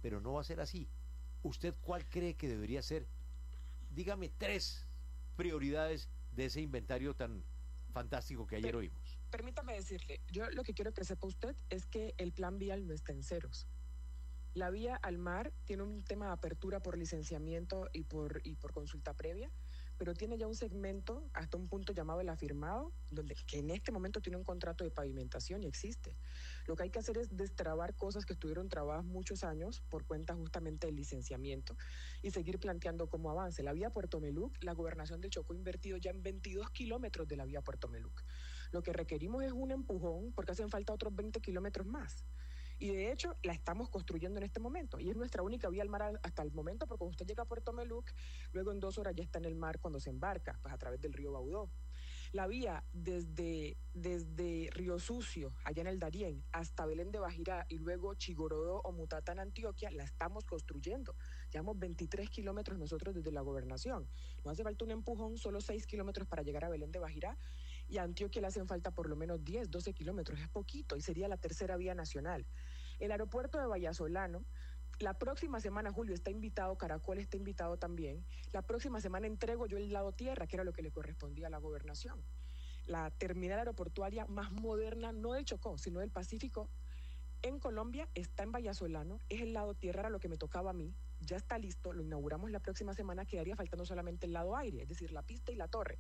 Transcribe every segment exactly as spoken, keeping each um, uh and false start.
pero no va a ser así. ¿Usted cuál cree que debería ser? Dígame tres prioridades de ese inventario tan fantástico que ayer Pero, oímos. Permítame decirle, yo lo que quiero que sepa usted es que el plan vial no está en ceros. La vía al mar tiene un tema de apertura por licenciamiento y por, y por consulta previa, pero tiene ya un segmento hasta un punto llamado el afirmado, donde, que en este momento tiene un contrato de pavimentación y existe. Lo que hay que hacer es destrabar cosas que estuvieron trabadas muchos años por cuenta justamente del licenciamiento y seguir planteando cómo avance. La vía Puerto Meluc, la Gobernación del Chocó ha invertido ya en veintidós kilómetros de la vía Puerto Meluc. Lo que requerimos es un empujón porque hacen falta otros veinte kilómetros más. Y de hecho la estamos construyendo en este momento y es nuestra única vía al mar hasta el momento, porque cuando usted llega a Puerto Meluc, luego en dos horas ya está en el mar cuando se embarca, pues a través del río Baudó. La vía desde, desde Río Sucio, allá en el Darién, hasta Belén de Bajirá y luego Chigorodó o Mutata en Antioquia, la estamos construyendo. Llevamos veintitrés kilómetros nosotros desde la gobernación. Nos hace falta un empujón, solo seis kilómetros para llegar a Belén de Bajirá, y a Antioquia le hacen falta por lo menos diez, doce kilómetros, es poquito, y sería la tercera vía nacional. El aeropuerto de Vallasolano, la próxima semana, Julio, está invitado, Caracol está invitado también. La próxima semana entrego yo el lado tierra, que era lo que le correspondía a la gobernación. La terminal aeroportuaria más moderna, no del Chocó, sino del Pacífico, en Colombia, está en Vallasolano, es el lado tierra, era lo que me tocaba a mí, ya está listo, lo inauguramos la próxima semana, quedaría faltando solamente el lado aire, es decir, la pista y la torre.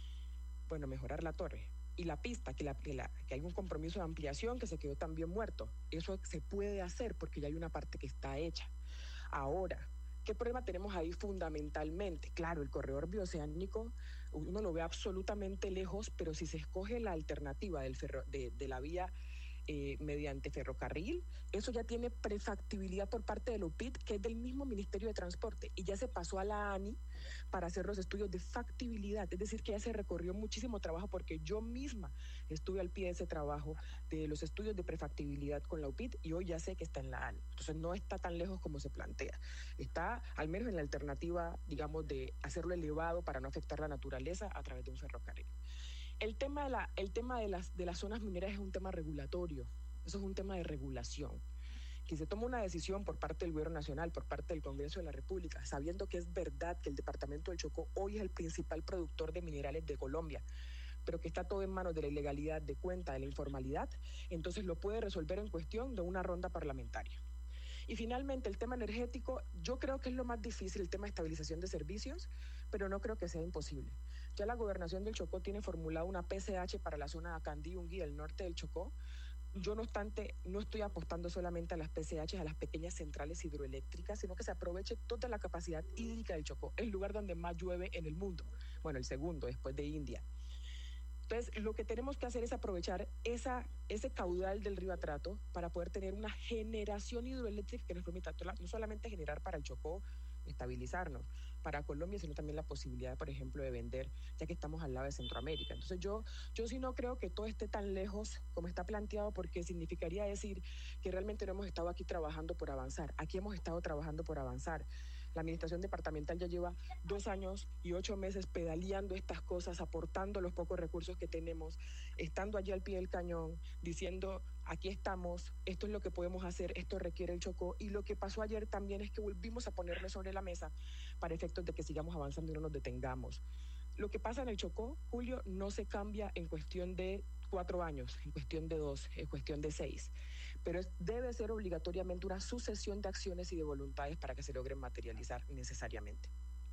Bueno, mejorar la torre. Y la pista, que, la, que, la, que hay un compromiso de ampliación que se quedó también muerto. Eso se puede hacer porque ya hay una parte que está hecha. Ahora, ¿qué problema tenemos ahí fundamentalmente? Claro, el corredor bioceánico, uno lo ve absolutamente lejos, pero si se escoge la alternativa del ferro, de, de la vía eh, mediante ferrocarril, eso ya tiene prefactibilidad por parte del U P I T, que es del mismo Ministerio de Transporte, y ya se pasó a la ANI para hacer los estudios de factibilidad, es decir, que ya se recorrió muchísimo trabajo, porque yo misma estuve al pie de ese trabajo de los estudios de prefactibilidad con la U P I T y hoy ya sé que está en la ANI. Entonces no está tan lejos como se plantea, está al menos en la alternativa, digamos, de hacerlo elevado para no afectar la naturaleza a través de un ferrocarril. El tema de, la, el tema de, las, de las zonas mineras es un tema regulatorio, eso es un tema de regulación. Que se toma una decisión por parte del Gobierno Nacional, por parte del Congreso de la República, sabiendo que es verdad que el departamento del Chocó hoy es el principal productor de minerales de Colombia, pero que está todo en manos de la ilegalidad, de cuenta, de la informalidad, entonces lo puede resolver en cuestión de una ronda parlamentaria. Y finalmente, el tema energético, yo creo que es lo más difícil, el tema de estabilización de servicios, pero no creo que sea imposible. Ya la Gobernación del Chocó tiene formulado una P C H para la zona de Acandí, Unguí, del norte del Chocó. Yo, no obstante, no estoy apostando solamente a las P C H, a las pequeñas centrales hidroeléctricas, sino que se aproveche toda la capacidad hídrica del Chocó, el lugar donde más llueve en el mundo. Bueno, el segundo, después de India. Entonces, lo que tenemos que hacer es aprovechar esa, ese caudal del río Atrato para poder tener una generación hidroeléctrica que nos permita no solamente generar para el Chocó, estabilizarnos para Colombia, sino también la posibilidad, por ejemplo, de vender, ya que estamos al lado de Centroamérica. Entonces yo, yo sí no creo que todo esté tan lejos como está planteado, porque significaría decir que realmente no hemos estado aquí trabajando por avanzar. Aquí hemos estado trabajando por avanzar. La administración departamental ya lleva dos años y ocho meses pedaleando estas cosas, aportando los pocos recursos que tenemos, estando allí al pie del cañón, diciendo, aquí estamos, esto es lo que podemos hacer, esto requiere el Chocó. Y lo que pasó ayer también es que volvimos a ponerle sobre la mesa para efectos de que sigamos avanzando y no nos detengamos. Lo que pasa en el Chocó, Julio, no se cambia en cuestión de cuatro años, en cuestión de dos, en cuestión de seis, pero es, debe ser obligatoriamente una sucesión de acciones y de voluntades para que se logren materializar necesariamente.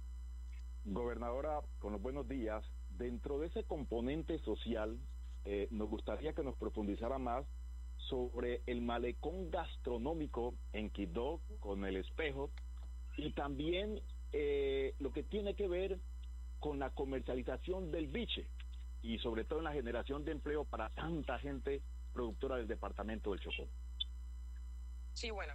Gobernadora, con los buenos días. Dentro de ese componente social, eh, nos gustaría que nos profundizara más sobre el malecón gastronómico en Quibdó con El Espejo, y también eh, lo que tiene que ver con la comercialización del biche y sobre todo en la generación de empleo para tanta gente productora del departamento del Chocó. Sí, bueno,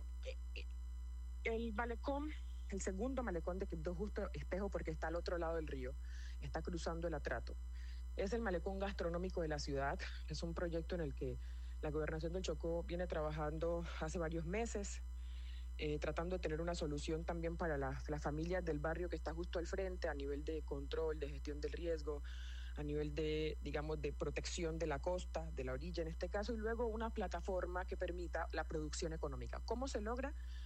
el malecón, el segundo malecón de Quibdó, justo Espejo, porque está al otro lado del río, está cruzando el Atrato. Es el malecón gastronómico de la ciudad, es un proyecto en el que la Gobernación del Chocó viene trabajando hace varios meses, eh, tratando de tener una solución también para las, las familias del barrio que está justo al frente, a nivel de control, de gestión del riesgo, a nivel de, digamos, de protección de la costa, de la orilla en este caso, y luego una plataforma que permita la producción económica. ¿Cómo se logra?